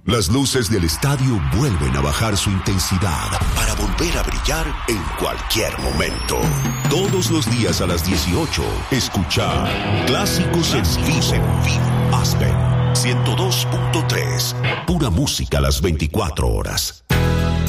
Las luces del estadio vuelven a bajar su intensidad para volver a brillar en cualquier momento. Todos los días a las 18, escucha Clásicos en Vivo. Aspen 102.3. Pura música a las 24 horas.